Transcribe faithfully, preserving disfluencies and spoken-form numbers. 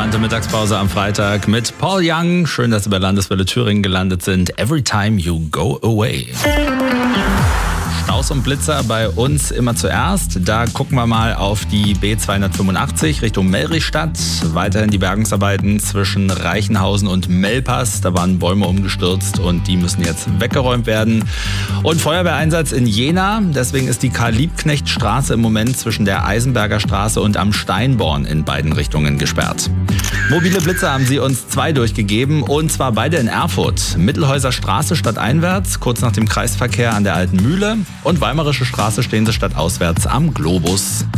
Entspannte Mittagspause am Freitag mit Paul Young. Schön, dass Sie bei Landeswelle Thüringen gelandet sind. Every time you go away. Staus und Blitzer bei uns immer zuerst. Da gucken wir mal auf die B zweihundertfünfundachtzig Richtung Melrichstadt. Weiterhin die Bergungsarbeiten zwischen Reichenhausen und Mellpass. Da waren Bäume umgestürzt und die müssen jetzt weggeräumt werden. Und Feuerwehreinsatz in Jena. Deswegen ist die Karl-Liebknecht-Straße im Moment zwischen der Eisenberger Straße und am Steinborn in beiden Richtungen gesperrt. Mobile Blitzer haben sie uns zwei durchgegeben, und zwar beide in Erfurt. Mittelhäuser Straße stadteinwärts, kurz nach dem Kreisverkehr an der Alten Mühle, und Weimarische Straße stehen sie stadtauswärts am Globus.